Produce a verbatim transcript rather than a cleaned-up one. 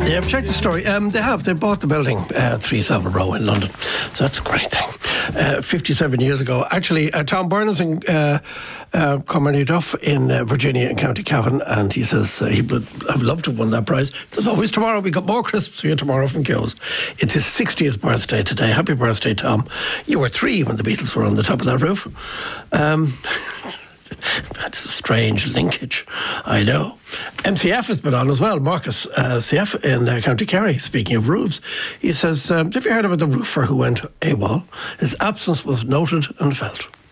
Yeah, I've checked the story. Um, they have. They bought the building, uh, three Savile Row in London. So that's a great thing. Uh, fifty-seven years ago. Actually, uh, Tom Byrne is in uh, uh, Comedy Duff in uh, Virginia in County Cavan, and he says uh, he would have loved to have won that prize. There's always tomorrow. We got more crisps for you tomorrow from Keogh's. It's his sixtieth birthday today. Happy birthday, Tom. You were three when the Beatles were on the top of that roof. Um... That's a strange linkage, I know. M C F has been on as well. Marcus uh, C F in uh, County Kerry, speaking of roofs. He says, um, have you heard about the roofer who went AWOL? His absence was noted and felt.